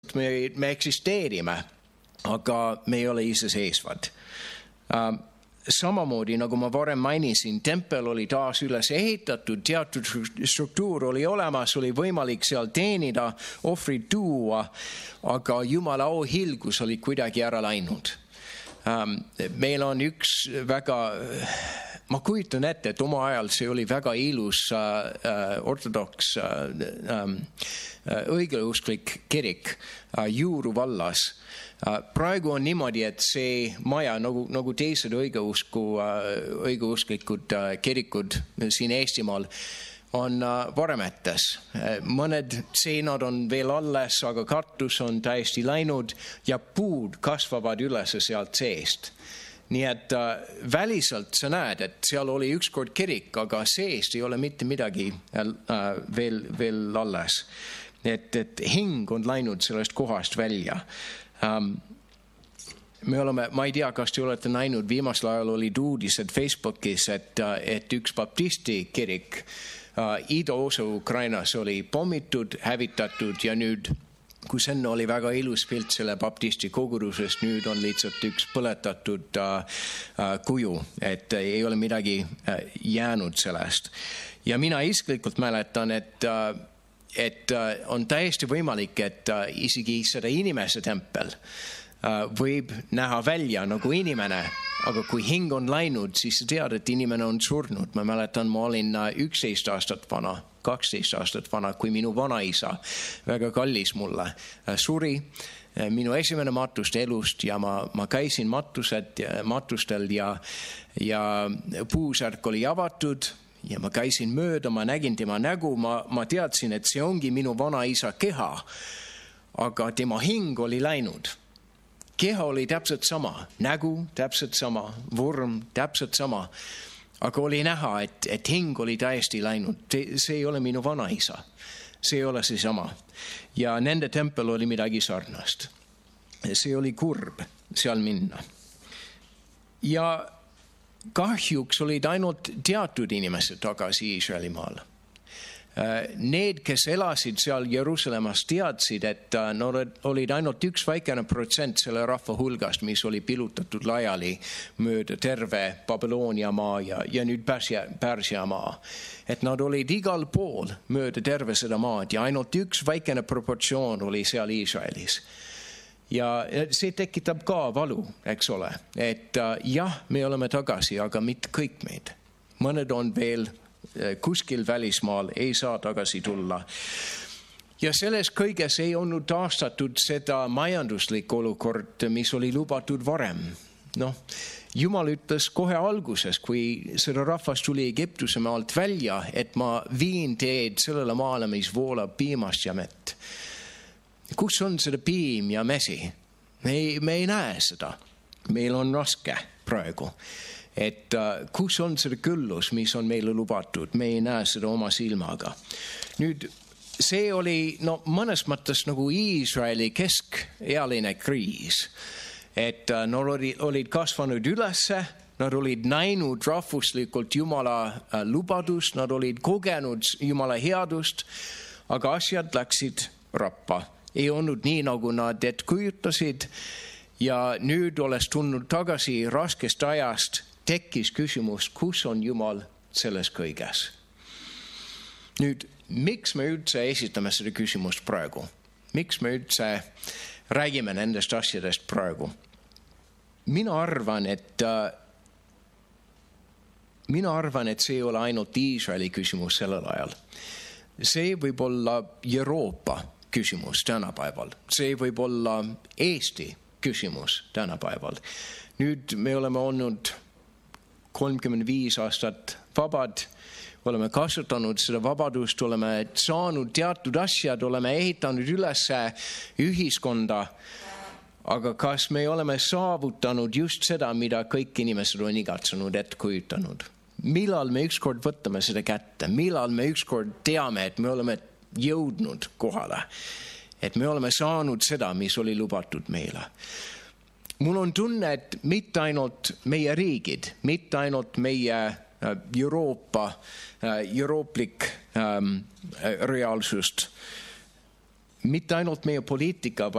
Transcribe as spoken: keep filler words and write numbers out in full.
me, me eksisteerime, aga me ei ole iseseisvad. Samamoodi, nagu ma varem mainisin, tempel oli taas üles ehitatud, teatud struktuur oli olemas, oli võimalik seal teenida, ohvrid tuua, aga Jumala auhilgus oli kuidagi ära läinud. Meil on üks väga... Ma kujutan ette, et oma ajal see oli väga ilus äh, ortodoks äh, äh, õigeusklik kirik äh, Juuru vallas. Äh, praegu on niimoodi, et see maja, nagu, nagu teised õigeusku, äh, õigeusklikud äh, kirikud siin Eestimaal, on äh, varemetes. Äh, mõned seinad on veel alles, aga katus on täiesti läinud ja puud kasvavad üles sealt seest. Nii et äh, väliselt sa näed, et seal oli ükskord kirik, aga seest ei ole mitte midagi äh, veel, veel alles. Et, et hing on läinud sellest kohast välja. Ähm, me oleme, ma ei tea, kas te olete näinud, viimasel ajal oli uudised Facebookis, et, et üks baptisti kirik äh, idaosa Ukrainas oli pommitud, hävitatud ja nüüd kus enne oli väga ilus pilt selle baptisti kogudusest, nüüd on lihtsalt üks põletatud uh, uh, kuju, et ei ole midagi uh, jäänud sellest. Ja mina isiklikult mäletan, et, uh, et uh, on täiesti võimalik, et uh, isegi seda inimese tempel uh, võib näha välja nagu inimene, aga kui hing on läinud, siis sa tead, et inimene on surnud. Ma mäletan, ma olin uh, üksteist aastat vana. kaksteist aastat vana, kui minu vanaisa, väga kallis mulle, suri minu esimene matust elust ja ma, ma käisin matused, matustel ja, ja puusärk oli avatud ja ma käisin mööda, ma nägin tema nägu, ma, ma teadsin, et see ongi minu vanaisa keha, aga tema hing oli läinud. Keha oli täpselt sama, nägu täpselt sama, vorm täpselt sama. Aga oli näha, et, et hing oli täiesti läinud. See ei ole minu vanaisa. See ei ole see sama. Ja nende tempel oli midagi sarnast. See oli kurb seal minna. Ja kahjuks olid ainult teatud inimesed tagasi Iisraelimaal. Need, kes elasid seal Jeruusalemmas, teadsid, et nad olid ainult üks väikene protsent selle rahva hulgast, mis oli pilutatud laiali mööda terve Babyloonia maa ja, ja nüüd Pärsia, Pärsia maa. Et nad olid igal pool mööda terve seda maad ja ainult üks väikene proportsioon oli seal Iisraelis. Ja see tekitab ka valu, eks ole, et jah, me oleme tagasi, aga mitte kõik meid. Mõned on veel kuskil välismaal, ei saa tagasi tulla. Ja selles kõiges ei olnud taastatud seda majanduslik olukord, mis oli lubatud varem. Noh, Jumal ütles kohe alguses, kui seda rahvast tuli Egiptuse maalt välja, et ma viin teed sellele maale, mis voolab piimast ja mett. Kus on seda piim ja mesi? Me ei, me ei näe seda. Meil on raske praegu. Et uh, kus on see küllus, mis on meile lubatud, me ei näe seda oma silmaga. Nüüd see oli no, mõnes mõttes nagu Iisraeli keskealine kriis, et uh, nad olid, olid kasvanud ülesse, nad olid näinud rahvuslikult Jumala uh, lubadust, nad olid kogenud Jumala headust, aga asjad läksid rappa. Ei olnud nii, nagu nad et kujutasid ja nüüd olles tulnud tagasi raskest ajast, tekkis küsimus, kus on Jumal selles kõiges. Nüüd, miks me üldse esitame seda küsimust praegu? Miks me üldse räägime nendest asjadest praegu? Mina arvan, et, äh, mina arvan, et see ei ole ainult Iisraeli küsimus sellel ajal. See võib olla Euroopa küsimus tänapäeval. See võib olla Eesti küsimus tänapäeval. Nüüd me oleme olnud kolmkümmend viis aastat vabad, oleme kasutanud seda vabadust, oleme saanud teatud asjad, oleme ehitanud üles ühiskonda, aga kas me oleme saavutanud just seda, mida kõik inimesed on igatsenud, et kujutanud? Millal me ükskord võtame seda kätte? Millal me ükskord teame, et me oleme jõudnud kohale? Et me oleme saanud seda, mis oli lubatud meile? Mul on tunne, et mitte ainult meie riigid, mitte ainult meie Euroopa, eurooplik ähm, reaalsust, mitte ainult meie poliitika,